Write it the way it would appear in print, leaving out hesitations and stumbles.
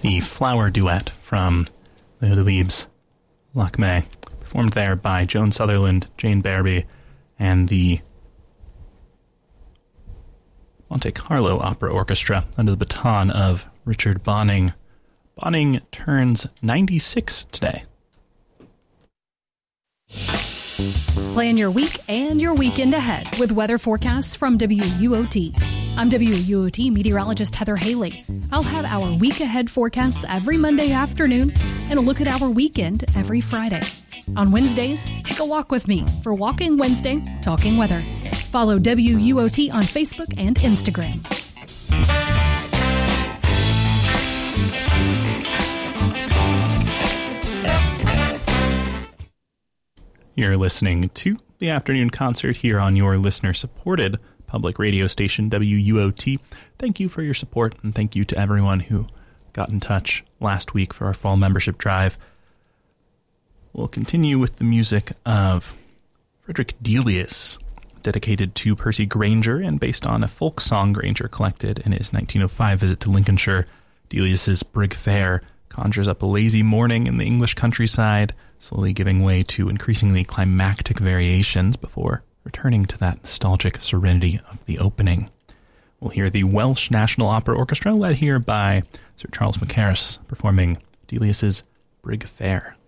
the Flower Duet from the Houdelibes, Lakmé, performed there by Joan Sutherland, Jane Barby, and the Monte Carlo Opera Orchestra under the baton of Richard Bonning. Bonning turns 96 today. Plan your week and your weekend ahead with weather forecasts from WUOT. I'm WUOT meteorologist Heather Haley. I'll have our week ahead forecasts every Monday afternoon and a look at our weekend every Friday. On Wednesdays, take a walk with me for Walking Wednesday, Talking Weather. Follow WUOT on Facebook and Instagram. You're listening to the afternoon concert here on your listener-supported public radio station, WUOT. Thank you for your support, and thank you to everyone who got in touch last week for our fall membership drive. We'll continue with the music of Frederick Delius, dedicated to Percy Grainger and based on a folk song Grainger collected in his 1905 visit to Lincolnshire. Delius's Brig Fair conjures up a lazy morning in the English countryside, slowly giving way to increasingly climactic variations before returning to that nostalgic serenity of the opening. We'll hear the Welsh National Opera Orchestra, led here by Sir Charles Mackerras, performing Delius's Brig Fair.